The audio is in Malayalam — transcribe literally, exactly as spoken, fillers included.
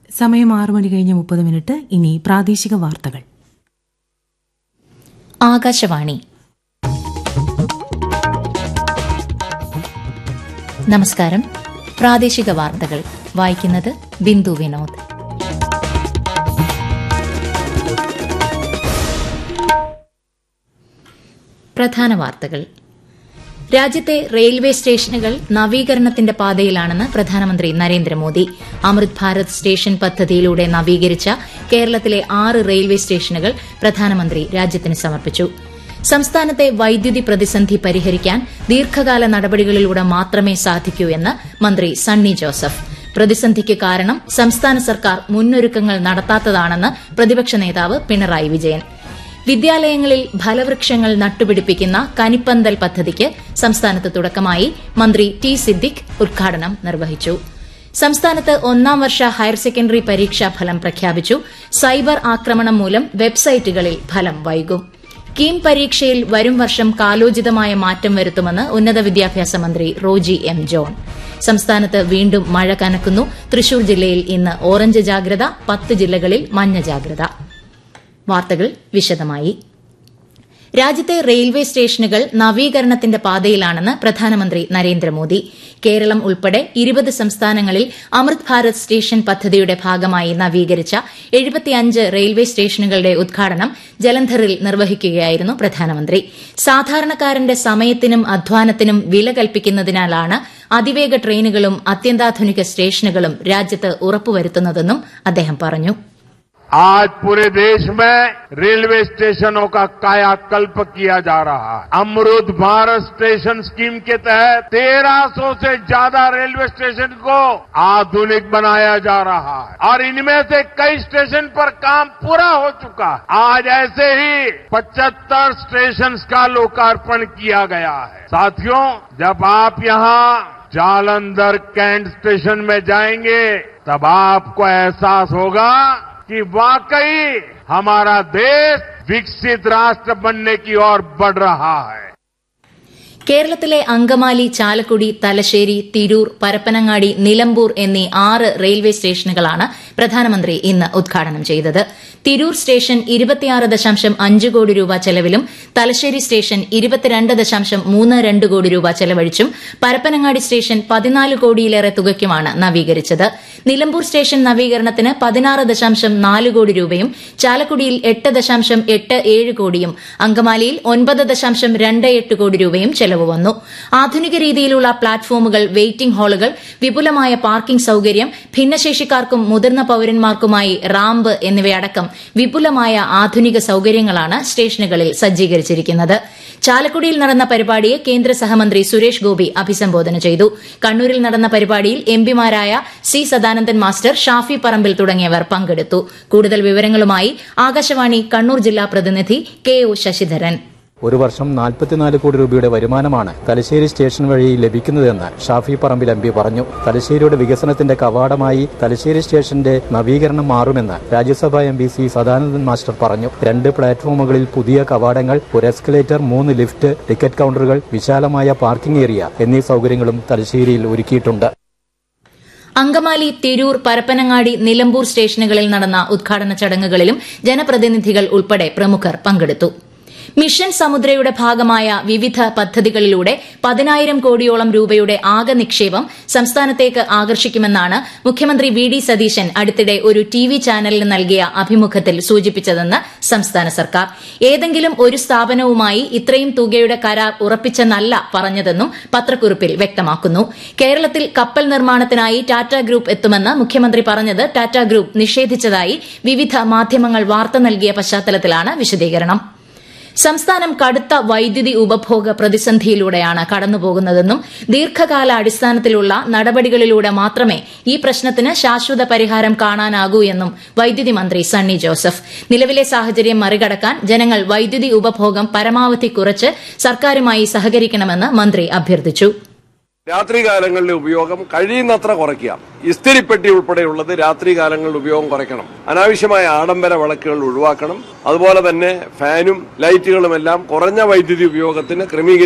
സമയം ആറ് മണി കഴിഞ്ഞ് മുപ്പത് മിനിറ്റ്. ഇനി പ്രാദേശിക വാർത്തകൾ. ആകാശവാണി. നമസ്കാരം. പ്രാദേശിക വാർത്തകൾ വായിക്കുന്നത് ബിന്ദു വിനോദ്. പ്രധാന വാർത്തകൾ. രാജ്യത്തെ റെയിൽവേ സ്റ്റേഷനുകൾ നവീകരണത്തിന്റെ പാതയിലാണെന്ന് പ്രധാനമന്ത്രി നരേന്ദ്രമോദി. അമൃത് ഭാരത് സ്റ്റേഷൻ പദ്ധതിയിലൂടെ നവീകരിച്ച കേരളത്തിലെ ആറ് റെയിൽവേ സ്റ്റേഷനുകൾ പ്രധാനമന്ത്രി രാജ്യത്തിന് സമർപ്പിച്ചു. സംസ്ഥാനത്തെ വൈദ്യുതി പ്രതിസന്ധി പരിഹരിക്കാൻ ദീർഘകാല നടപടികളിലൂടെ മാത്രമേ സാധിക്കൂ എന്ന് മന്ത്രി സണ്ണി ജോസഫ്. പ്രതിസന്ധിക്ക് കാരണം സംസ്ഥാന സർക്കാർ മുന്നൊരുക്കങ്ങൾ നടത്താത്തതാണെന്ന് പ്രതിപക്ഷ നേതാവ് പിണറായി വിജയൻ. വിദ്യാലയങ്ങളിൽ ഫലവൃക്ഷങ്ങൾ നട്ടുപിടിപ്പിക്കുന്ന കനിപ്പന്തൽ പദ്ധതിക്ക് സംസ്ഥാനത്ത് തുടക്കമായി. മന്ത്രി ടി സിദ്ദിഖ് ഉദ്ഘാടനം നിർവഹിച്ചു. സംസ്ഥാനത്ത് ഒന്നാം വർഷ ഹയർ സെക്കൻഡറി പരീക്ഷാ ഫലം പ്രഖ്യാപിച്ചു. സൈബർ ആക്രമണം മൂലം വെബ്സൈറ്റുകളിൽ ഫലം വൈകും. കീം പരീക്ഷയിൽ വരും വർഷം കാലോചിതമായ മാറ്റം വരുത്തുമെന്ന് ഉന്നത വിദ്യാഭ്യാസ മന്ത്രി റോജി എം ജോൺ. സംസ്ഥാനത്ത് വീണ്ടും മഴ കനക്കുന്നു. തൃശൂർ ജില്ലയിൽ ഇന്ന് ഓറഞ്ച് ജാഗ്രത, പത്ത് ജില്ലകളിൽ മഞ്ഞ ജാഗ്രത. വാർത്തകൾ വിശദമായി. രാജ്യത്തെ റെയിൽവേ സ്റ്റേഷനുകൾ നവീകരണത്തിന്റെ പാതയിലാണെന്ന് പ്രധാനമന്ത്രി നരേന്ദ്രമോദി. കേരളം ഉൾപ്പെടെ ഇരുപത് സംസ്ഥാനങ്ങളിൽ അമൃത് ഭാരത് സ്റ്റേഷൻ പദ്ധതിയുടെ ഭാഗമായി നവീകരിച്ച എഴുപത്തിയഞ്ച് റെയിൽവേ സ്റ്റേഷനുകളുടെ ഉദ്ഘാടനം ജലന്ധറിൽ നിർവഹിക്കുകയായിരുന്നു പ്രധാനമന്ത്രി. സാധാരണക്കാരന്റെ സമയത്തിനും അധ്വാനത്തിനും വില കൽപ്പിക്കുന്നതിനാലാണ് അതിവേഗ ട്രെയിനുകളും അത്യന്താധുനിക സ്റ്റേഷനുകളും രാജ്യത്ത് ഉറപ്പുവരുത്തുന്നതെന്നും അദ്ദേഹം പറഞ്ഞു. आज पूरे देश में रेलवे स्टेशनों का कायाकल्प किया जा रहा है. अमृत भारत स्टेशन स्कीम के तहत तेरह सौ से ज्यादा रेलवे स्टेशन को आधुनिक बनाया जा रहा है और इनमें से कई स्टेशन पर काम पूरा हो चुका है. आज ऐसे ही पचहत्तर स्टेशन का लोकार्पण किया गया है. साथियों, जब आप यहाँ जालंधर कैंट स्टेशन में जाएंगे तब आपको एहसास होगा कि वाकई हमारा देश विकसित राष्ट्र बनने की ओर बढ़ रहा है. കേരളത്തിലെ അങ്കമാലി, ചാലക്കുടി, തലശ്ശേരി, തിരൂർ, പരപ്പനങ്ങാടി, നിലമ്പൂർ എന്നീ ആറ് റെയിൽവേ സ്റ്റേഷനുകളാണ് പ്രധാനമന്ത്രി ഇന്ന് ഉദ്ഘാടനം ചെയ്തത്. തിരൂർ സ്റ്റേഷൻ ഇരുപത്തിയാറ് ദശാംശം അഞ്ച് കോടി രൂപ ചെലവിലും തലശ്ശേരി സ്റ്റേഷൻ ഇരുപത്തിരണ്ട് ദശാംശം മൂന്ന് രണ്ട് കോടി രൂപ ചെലവഴിച്ചും പരപ്പനങ്ങാടി സ്റ്റേഷൻ പതിനാല് കോടിയിലേറെ തുകയ്ക്കുമാണ് നവീകരിച്ചത്. നിലമ്പൂർ സ്റ്റേഷൻ നവീകരണത്തിന് പതിനാറ് ദശാംശം നാല് കോടി രൂപയും ചാലക്കുടിയിൽ എട്ട് ദശാംശം എട്ട് ഏഴ് കോടിയും അങ്കമാലിയിൽ ഒൻപത് ദശാംശം രണ്ട് എട്ട് കോടി രൂപയും ചെലവ് വന്നു. ആധുനിക രീതിയിലുള്ള പ്ലാറ്റ്ഫോമുകൾ, വെയിറ്റിംഗ് ഹാളുകൾ, വിപുലമായ പാർക്കിംഗ് സൌകര്യം, ഭിന്നശേഷിക്കാർക്കും മുതിർന്ന പൌരന്മാർക്കുമായി റാമ്പ് എന്നിവയടക്കം വിപുലമായ ആധുനിക സൌകര്യങ്ങളാണ് സ്റ്റേഷനുകളിൽ സജ്ജീകരിച്ചിരിക്കുന്നത്. ചാലക്കുടിയിൽ നടന്ന പരിപാടിയെ കേന്ദ്ര സഹമന്ത്രി സുരേഷ് ഗോപി അഭിസംബോധന ചെയ്തു. കണ്ണൂരിൽ നടന്ന പരിപാടിയിൽ എംപിമാരായ സി സദാനന്ദൻ മാസ്റ്റർ, ഷാഫി പറമ്പിൽ തുടങ്ങിയവർ പങ്കെടുത്തു. കൂടുതൽ വിവരങ്ങളുമായി ആകാശവാണി കണ്ണൂർ ജില്ലാ പ്രതിനിധി കെ ഒ ശശിധരൻ. ഒരു വർഷം നാൽപ്പത്തിനാല് കോടി രൂപയുടെ വരുമാനമാണ് തലശ്ശേരി സ്റ്റേഷൻ വഴി ലഭിക്കുന്നതെന്ന് ഷാഫി പറമ്പിൽ എം പി പറഞ്ഞു. തലശ്ശേരിയുടെ വികസനത്തിന്റെ കവാടമായി തലശ്ശേരി സ്റ്റേഷന്റെ നവീകരണം മാറുമെന്ന് രാജ്യസഭാ M P C Sadanandan master പറഞ്ഞു. രണ്ട് പ്ലാറ്റ്ഫോമുകളിൽ പുതിയ കവാടങ്ങൾ, ഒരു എസ്കലേറ്റർ, മൂന്ന് ലിഫ്റ്റ്, ടിക്കറ്റ് കൌണ്ടറുകൾ, വിശാലമായ പാർക്കിംഗ് ഏരിയ എന്നീ സൌകര്യങ്ങളും തലശ്ശേരിയിൽ ഒരുക്കിയിട്ടുണ്ട്. അങ്കമാലി, തിരൂർ, പരപ്പനങ്ങാടി, നിലമ്പൂർ സ്റ്റേഷനുകളിൽ നടന്ന ഉദ്ഘാടന ചടങ്ങുകളിലും ജനപ്രതിനിധികൾ ഉൾപ്പെടെ പ്രമുഖർ പങ്കെടുത്തു. മിഷൻ സമുദ്രയുടെ ഭാഗമായ വിവിധ പദ്ധതികളിലൂടെ പതിനായിരം കോടിയോളം രൂപയുടെ ആകെ നിക്ഷേപം സംസ്ഥാനത്തേക്ക് ആകർഷിക്കുമെന്നാണ് മുഖ്യമന്ത്രി വി ഡി സതീശൻ അടുത്തിടെ ഒരു ടി വി ചാനലിന് നൽകിയ അഭിമുഖത്തിൽ സൂചിപ്പിച്ചതെന്ന് സംസ്ഥാന സർക്കാർ. ഏതെങ്കിലും ഒരു സ്ഥാപനവുമായി ഇത്രയും തുകയുടെ കരാർ ഉറപ്പിച്ചെന്നല്ല പറഞ്ഞതെന്നും പത്രക്കുറിപ്പിൽ വ്യക്തമാക്കുന്നു. കേരളത്തിൽ കപ്പൽ നിർമ്മാണത്തിനായി ടാറ്റ ഗ്രൂപ്പ് എത്തുമെന്ന് മുഖ്യമന്ത്രി പറഞ്ഞത് ടാറ്റ ഗ്രൂപ്പ് നിഷേധിച്ചതായി വിവിധ മാധ്യമങ്ങൾ വാർത്ത നൽകിയ പശ്ചാത്തലത്തിലാണ് വിശദീകരണം. സംസ്ഥാനം കടുത്ത വൈദ്യുതി ഉപഭോഗ പ്രതിസന്ധിയിലൂടെയാണ് കടന്നുപോകുന്നതെന്നും ദീർഘകാല അടിസ്ഥാനത്തിലുള്ള നടപടികളിലൂടെ മാത്രമേ ഈ പ്രശ്നത്തിന് ശാശ്വത പരിഹാരം കാണാനാകൂ എന്നും വൈദ്യുതി മന്ത്രി സണ്ണി ജോസഫ്. നിലവിലെ സാഹചര്യം മറികടക്കാൻ ജനങ്ങൾ വൈദ്യുതി ഉപഭോഗം പരമാവധി കുറച്ച് സർക്കാരുമായി സഹകരിക്കണമെന്ന് മന്ത്രി അഭ്യർത്ഥിച്ചു. രാത്രികാലങ്ങളിലെ ഉപയോഗം കഴിയുന്നത്ര കുറയ്ക്കുക. ഇസ്തിരിപ്പെട്ടി ഉൾപ്പെടെയുള്ളത് രാത്രികാലങ്ങളിൽ ഉപയോഗം കുറയ്ക്കണം. അനാവശ്യമായ ആഡംബര വിളക്കുകൾ ഒഴിവാക്കണം. അതുപോലെ തന്നെ ഫാനും ലൈറ്റുകളുമെല്ലാം കുറഞ്ഞ വൈദ്യുതി ഉപയോഗത്തിന് ക്രമീകരിക്കും.